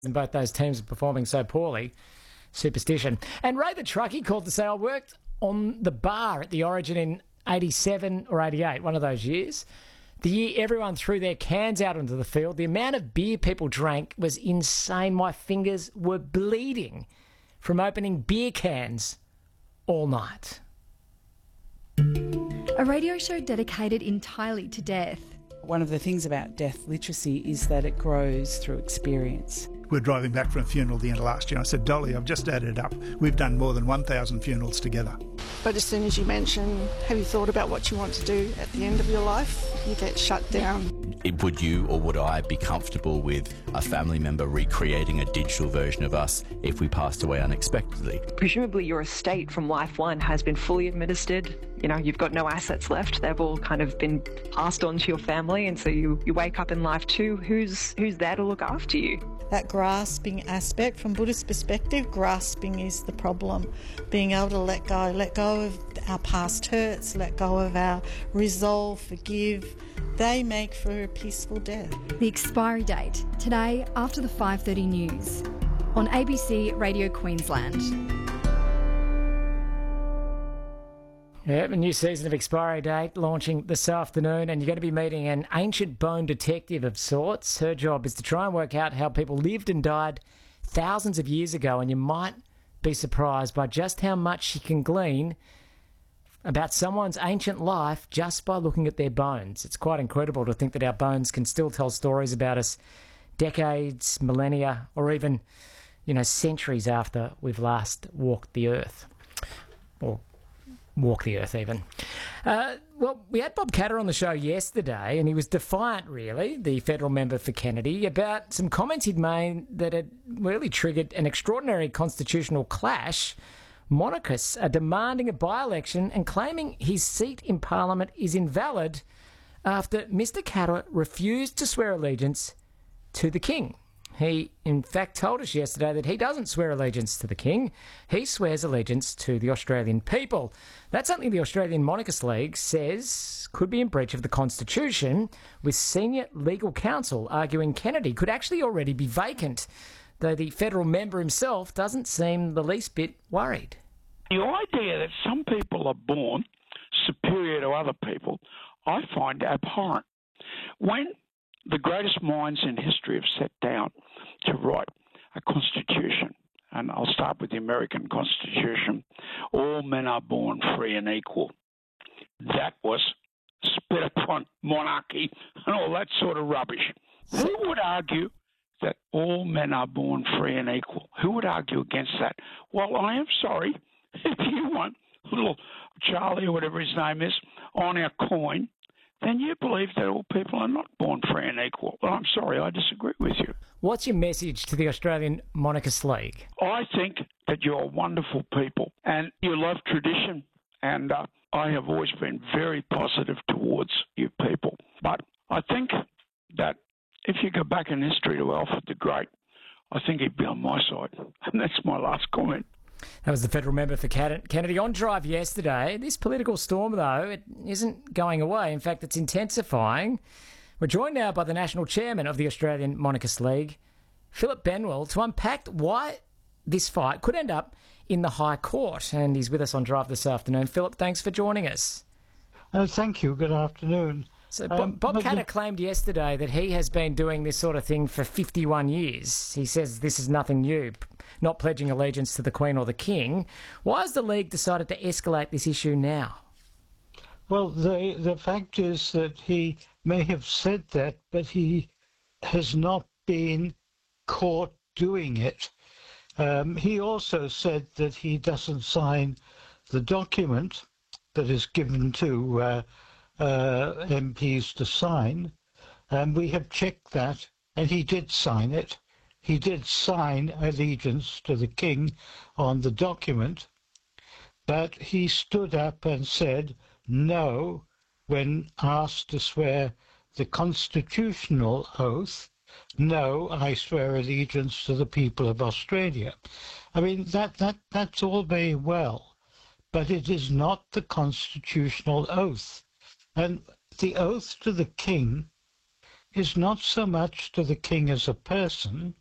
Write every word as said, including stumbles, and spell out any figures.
And both those teams are performing so poorly. Superstition. And Ray the Truckie called to say, I worked on the bar at the Origin in eighty-seven or eighty-eight, one of those years. The year everyone threw their cans out onto the field, the amount of beer people drank was insane. My fingers were bleeding from opening beer cans all night. A radio show dedicated entirely to death. One of the things about death literacy is that it grows through experience. We're driving back from a funeral at the end of last year. I said, Dolly, I've just added it up. We've done more than one thousand funerals together. But as soon as you mention, have you thought about what you want to do at the end of your life, you get shut down. Would you or would I be comfortable with a family member recreating a digital version of us if we passed away unexpectedly? Presumably your estate from life one has been fully administered. You know, you've got no assets left. They've all kind of been passed on to your family, and so you, you wake up in life two. Who's, who's there to look after you? That grasping aspect, from Buddhist perspective, grasping is the problem. Being able to let go, let go of our past hurts, let go of our resolve, forgive. They make for a peaceful death. The expiry date, today after the five thirty news on A B C Radio Queensland. Yeah, a new season of Expiry Date launching this afternoon, and you're going to be meeting an ancient bone detective of sorts. Her job is to try and work out how people lived and died thousands of years ago, and you might be surprised by just how much she can glean about someone's ancient life just by looking at their bones. It's quite incredible to think that our bones can still tell stories about us decades, millennia, or even, you know, centuries after we've last walked the earth. Or walk the earth even. Uh, well, we had Bob Katter on the show yesterday, and he was defiant, really, the federal member for Kennedy, about some comments he'd made that had really triggered an extraordinary constitutional clash. Monarchists are demanding a by-election and claiming his seat in Parliament is invalid after Mister Katter refused to swear allegiance to the King. He, in fact, told us yesterday that he doesn't swear allegiance to the King. He swears allegiance to the Australian people. That's something the Australian Monarchist League says could be in breach of the Constitution, with senior legal counsel arguing Kennedy could actually already be vacant, though the federal member himself doesn't seem the least bit worried. The idea that some people are born superior to other people, I find abhorrent. When the greatest minds in history have sat down to write a constitution, and I'll start with the American Constitution, all men are born free and equal. That was spit upon monarchy and all that sort of rubbish. Who would argue that all men are born free and equal? Who would argue against that? Well, I am sorry. If you want little Charlie or whatever his name is on our coin, then you believe that all people are not born free and equal. Well, I'm sorry, I disagree with you. What's your message to the Australian Monarchist League? I think that you're wonderful people and you love tradition, and uh, I have always been very positive towards you people. But I think that if you go back in history to Alfred the Great, I think he'd be on my side. And that's my last comment. That was the federal member for Kennedy on Drive yesterday. This political storm, though, it isn't going away. In fact, it's intensifying. We're joined now by the national chairman of the Australian Monarchist League, Philip Benwell, to unpack why this fight could end up in the High Court. And he's with us on Drive this afternoon. Philip, thanks for joining us. Uh, thank you. Good afternoon. So um, Bob Katter the... claimed yesterday that he has been doing this sort of thing for fifty-one years. He says this is nothing new, not pledging allegiance to the Queen or the King. Why has the League decided to escalate this issue now? Well, the, the fact is that he may have said that, but he has not been caught doing it. Um, he also said that he doesn't sign the document that is given to uh, uh, M Ps to sign, and we have checked that, and he did sign it. He did sign allegiance to the King on the document, but he stood up and said no when asked to swear the constitutional oath. No, I swear allegiance to the people of Australia. I mean, that, that that's all very well, but it is not the constitutional oath. And the oath to the King is not so much to the King as a person,